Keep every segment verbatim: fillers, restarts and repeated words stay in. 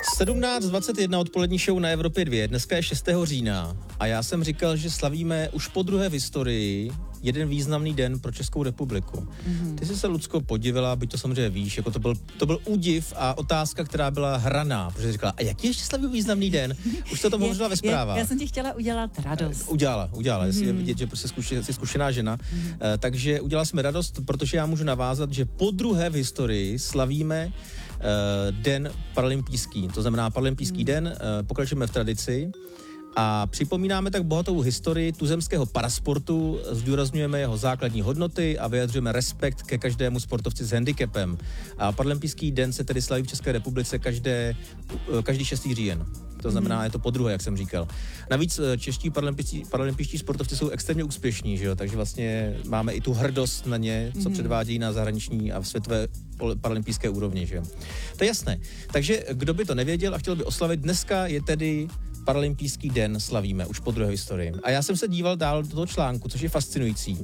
sedmnáct dvacet jedna odpolední show na Evropě dva. Dneska je šestého října a já jsem říkal, že slavíme už po druhé v historii jeden významný den pro Českou republiku. Mm-hmm. Ty jsi se, Lucko, podivila, byť to samozřejmě víš, jako to byl, to byl údiv a otázka, která byla hraná, protože jsi říkala, a jaký ještě slaví významný den? Už jsi to tomu hovořila ve zprávách. Já jsem ti chtěla udělat radost. Udělala, udělala, mm-hmm. je vidět, že prostě zkuši, jsi zkušená žena. Mm-hmm. Uh, takže udělala jsme radost, protože já můžu navázat, že po druhé v historii slavíme uh, den paralympijský, to znamená paralympijský mm-hmm. den, uh, pokračujeme v tradici. A připomínáme tak bohatou historii tuzemského parasportu, zdůrazňujeme jeho základní hodnoty a vyjadřujeme respekt ke každému sportovci s handicapem. A paralympijský den se tedy slaví v České republice každé, každý šestý říjen. To znamená, mm. je to podruhé, jak jsem říkal. Navíc čeští paralympijští, paralympijští sportovci jsou extrémně úspěšní, že jo? Takže vlastně máme i tu hrdost na ně, co mm. předvádějí na zahraniční a v světové paralympijské úrovni, že jo? To je jasné. Takže kdo by to nevěděl a chtěl by oslavit, dneska je tedy paralympijský den, slavíme už po druhé v historii. A já jsem se díval dál do toho článku, což je fascinující,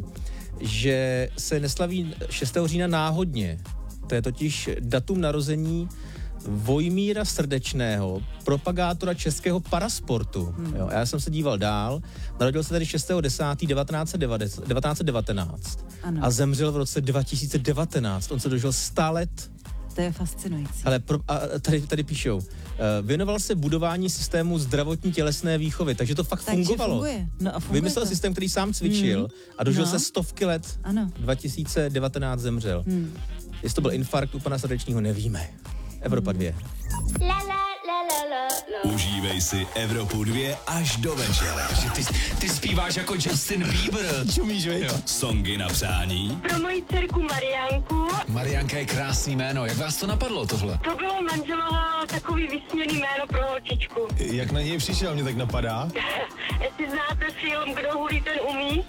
že se neslaví šestého října náhodně. To je totiž datum narození Vojmíra Srdečného, propagátora českého parasportu. Hmm. Jo, já jsem se díval dál, narodil se tady šestého desátého devatenáct set devatenáct ano. a zemřel v roce dva tisíce devatenáct. On se dožil sto let. To je fascinující. Ale pro, a tady, tady píšou, uh, věnoval se budování systému zdravotní tělesné výchovy, takže to fakt takže fungovalo. Funguje. No a funguje Vymyslel to. systém, který sám cvičil hmm. a dožil no. se stovky let. Ano. dva tisíce devatenáct zemřel. Hmm. Jestli to byl infarkt u pana Srdečního, nevíme. Evropa dva. La, la, la, la, la. Užívej si Evropu dva až do večera. Ty, ty zpíváš jako Justin Bieber. Čumíš, veď? Songy na přání. Pro moji dcerku Mariánku. Mariánka je krásný jméno. Jak vás to napadlo, tohle? To bylo manželovo takový vysměný jméno pro holčičku. Jak na něj přišel, mě tak napadá? Jestli znáte film Kdo hulí, ten umí.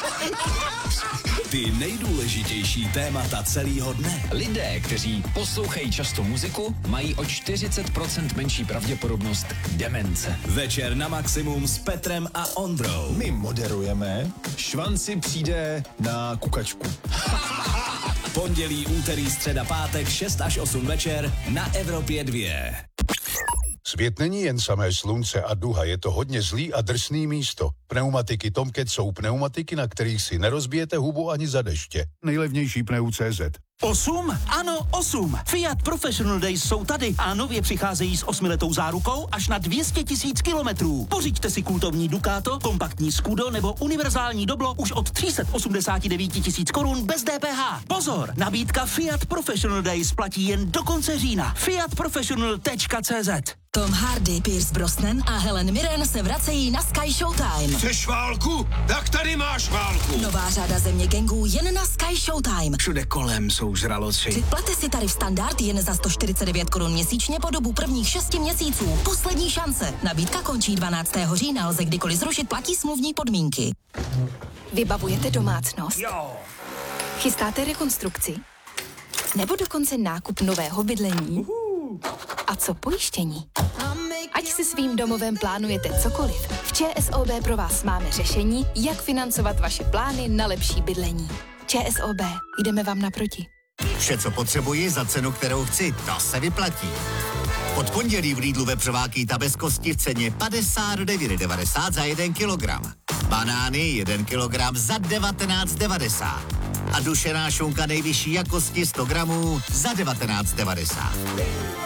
Ty nejdůležitější témata celého dne. Lidé, kteří poslouchají často muziku, mají o čtyřicet procent menší pravděpodobnost demence. Večer na maximum s Petrem a Ondrou. My moderujeme, Švanci přijde na kukačku. Pondělí, úterý, středa, pátek, šest až osm večer na Evropě dva. Svět není jen samé slunce a duha, je to hodně zlý a drsný místo. Pneumatiky Tomcat jsou pneumatiky, na kterých si nerozbijete hubu ani za deště. Nejlevnější pneu tečka cé zet. Osm? Ano, osm. Fiat Professional Days jsou tady a nově přicházejí s osmiletou zárukou až na dvě stě tisíc kilometrů. Pořiďte si kultovní Ducato, kompaktní Scudo nebo univerzální Doblo už od tři sta osmdesát devět tisíc korun bez D P H. Pozor, nabídka Fiat Professional Days platí jen do konce října. fiat professional tečka cé zet. Tom Hardy, Pierce Brosnan a Helen Mirren se vracejí na Sky Showtime. Chceš válku? Tak tady máš válku. Nová řada Země gangů jen na Sky Showtime. Všude kolem jsou žraloci. Předplate si tarif standard jen za sto čtyřicet devět korun měsíčně po dobu prvních šesti měsíců. Poslední šance. Nabídka končí dvanáctého října, lze kdykoliv zrušit, platí smluvní podmínky. Vybavujete domácnost? Jo. Chystáte rekonstrukci? Nebo dokonce nákup nového bydlení? A co pojištění? Ať si svým domovem plánujete cokoliv, v ČSOB pro vás máme řešení, jak financovat vaše plány na lepší bydlení. ČSOB, jdeme vám naproti. Vše, co potřebuji za cenu, kterou chci, to se vyplatí. Od pondělí v Lidlu vepřová ta bez kosti v ceně padesát devět devadesát za jeden kilogram. Banány jeden kilogram za devatenáct devadesát. A dušená šunka nejvyšší jakosti sto gramů za devatenáct devadesát.